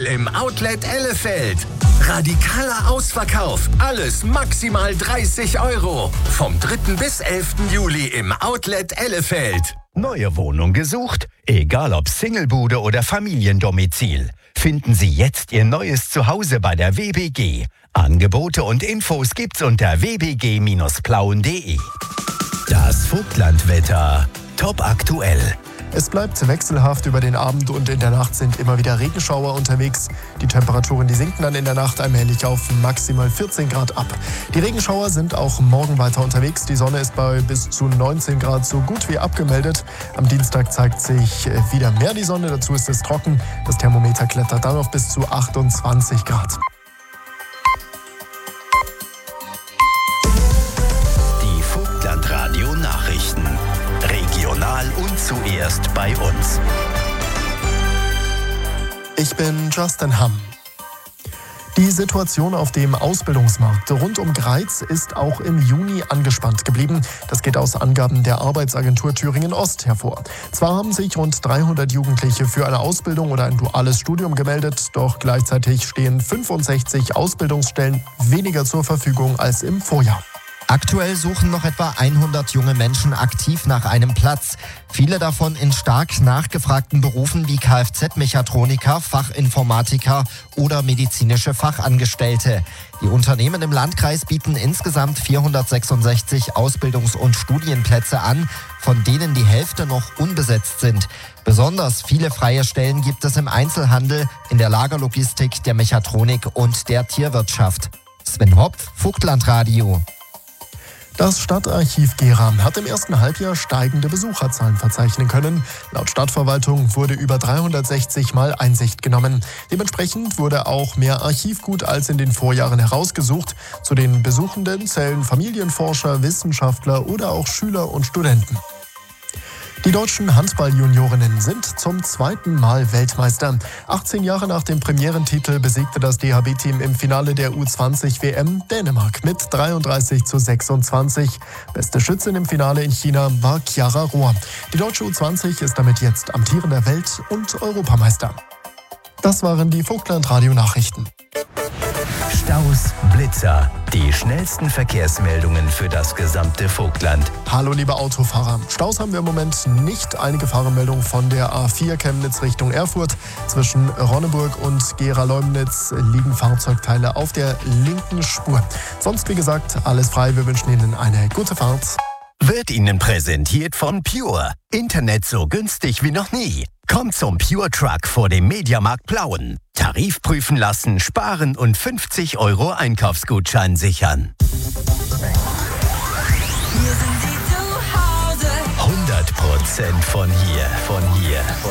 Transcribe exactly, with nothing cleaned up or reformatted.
im Outlet Ellefeld. Radikaler Ausverkauf. Alles maximal dreißig Euro. Vom dritten bis elften Juli im Outlet Ellefeld. Neue Wohnung gesucht? Egal ob Singlebude oder Familiendomizil. Finden Sie jetzt Ihr neues Zuhause bei der W B G. Angebote und Infos gibt's unter w b g Bindestrich plauen punkt de. Das Vogtlandwetter. Top aktuell. Es bleibt wechselhaft über den Abend und in der Nacht sind immer wieder Regenschauer unterwegs. Die Temperaturen, die sinken dann in der Nacht allmählich auf maximal vierzehn Grad ab. Die Regenschauer sind auch morgen weiter unterwegs. Die Sonne ist bei bis zu neunzehn Grad so gut wie abgemeldet. Am Dienstag zeigt sich wieder mehr die Sonne, dazu ist es trocken. Das Thermometer klettert dann auf bis zu achtundzwanzig Grad. Die Vogtlandradio Nachrichten. Regional und zuerst bei uns. Ich bin Justin Hamm. Die Situation auf dem Ausbildungsmarkt rund um Greiz ist auch im Juni angespannt geblieben. Das geht aus Angaben der Arbeitsagentur Thüringen Ost hervor. Zwar haben sich rund dreihundert Jugendliche für eine Ausbildung oder ein duales Studium gemeldet, doch gleichzeitig stehen fünfundsechzig Ausbildungsstellen weniger zur Verfügung als im Vorjahr. Aktuell suchen noch etwa hundert junge Menschen aktiv nach einem Platz. Viele davon in stark nachgefragten Berufen wie Kfz-Mechatroniker, Fachinformatiker oder medizinische Fachangestellte. Die Unternehmen im Landkreis bieten insgesamt vierhundertsechsundsechzig Ausbildungs- und Studienplätze an, von denen die Hälfte noch unbesetzt sind. Besonders viele freie Stellen gibt es im Einzelhandel, in der Lagerlogistik, der Mechatronik und der Tierwirtschaft. Sven Hopf, Vogtlandradio. Das Stadtarchiv Gera hat im ersten Halbjahr steigende Besucherzahlen verzeichnen können. Laut Stadtverwaltung wurde über dreihundertsechzig Mal Einsicht genommen. Dementsprechend wurde auch mehr Archivgut als in den Vorjahren herausgesucht. Zu den Besuchenden zählen Familienforscher, Wissenschaftler oder auch Schüler und Studenten. Die deutschen Handball-Juniorinnen sind zum zweiten Mal Weltmeister. achtzehn Jahre nach dem Premierentitel besiegte das D H B-Team im Finale der U zwanzig W M Dänemark mit dreiunddreißig zu sechsundzwanzig. Beste Schützin im Finale in China war Chiara Rohr. Die deutsche U zwanzig ist damit jetzt amtierender Welt- und Europameister. Das waren die Vogtland-Radio-Nachrichten. Staus, Blitzer, die schnellsten Verkehrsmeldungen für das gesamte Vogtland. Hallo liebe Autofahrer. Staus haben wir im Moment nicht. Einige Fahrermeldungen von der A vier Chemnitz Richtung Erfurt. Zwischen Ronneburg und Gera-Leumnitz liegen Fahrzeugteile auf der linken Spur. Sonst wie gesagt, alles frei. Wir wünschen Ihnen eine gute Fahrt. Wird Ihnen präsentiert von Pure. Internet so günstig wie noch nie. Kommt zum Pure Truck vor dem Mediamarkt Plauen. Tarif prüfen lassen, sparen und fünfzig Euro Einkaufsgutschein sichern. Hier sind Sie zu Hause. hundert Prozent von hier, von hier.